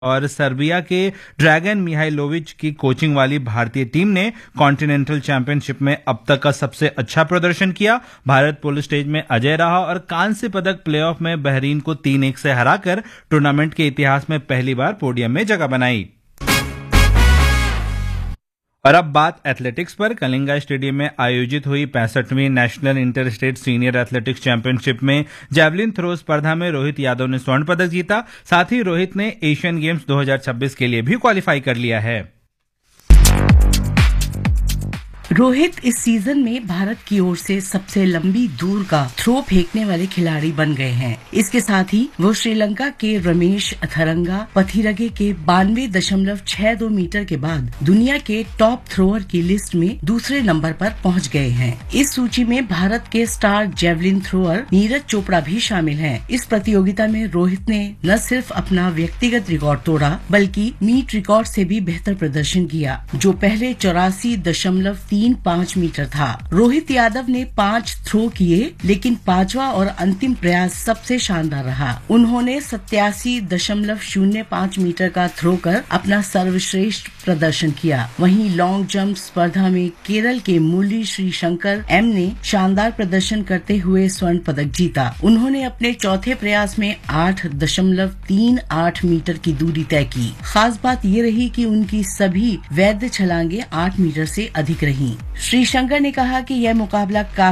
और सर्बिया के ड्रैगन मिहाइलोविच की कोचिंग वाली भारतीय टीम ने कॉन्टिनेंटल चैंपियनशिप में अब तक का सबसे अच्छा प्रदर्शन किया। भारत पुल स्टेज में अजय रहा और कांस्य पदक प्लेऑफ में बहरीन को 3-1 से हराकर टूर्नामेंट के इतिहास में पहली बार पोडियम में जगह बनाई। और अब बात एथलेटिक्स पर। कलिंगा स्टेडियम में आयोजित हुई 65वीं national inter state senior athletics championship में जैवलिन थ्रो स्पर्धा में रोहित यादव ने स्वर्ण पदक जीता। साथ ही रोहित ने एशियन गेम्स 2026 के लिए भी क्वालिफाई कर लिया है। रोहित इस सीजन में भारत की ओर से सबसे लंबी दूर का थ्रो फेंकने वाले खिलाड़ी बन गए हैं। इसके साथ ही वो श्रीलंका के रमेश अथरंगा पथिरगे के 92.62 मीटर के बाद दुनिया के टॉप थ्रोअर की लिस्ट में दूसरे नंबर पर पहुंच गए हैं। इस सूची में भारत के star javelin thrower Neeraj Chopra भी शामिल हैं। इस प्रतियोगिता में रोहित ने न सिर्फ अपना व्यक्तिगत रिकॉर्ड तोड़ा बल्कि मीट रिकॉर्ड से भी बेहतर प्रदर्शन किया, जो पहले 84.35 मीटर था। रोहित यादव ने 5 थ्रो किए, लेकिन 5वां और अंतिम प्रयास सबसे शानदार रहा। उन्होंने 87.05 मीटर का थ्रो कर अपना सर्वश्रेष्ठ प्रदर्शन किया। वहीं लॉन्ग जंप स्पर्धा में केरल के मुरली श्रीशंकर एम ने शानदार प्रदर्शन करते हुए स्वर्ण पदक जीता। उन्होंने अपने चौथे प्रयास में 8.38 मीटर की दूरी तय की। खास बात ये रही कि उनकी सभी वैध छलांगे 8 मीटर से अधिक रहीं। श्रीशंकर ने कहा कि यह मुकाबला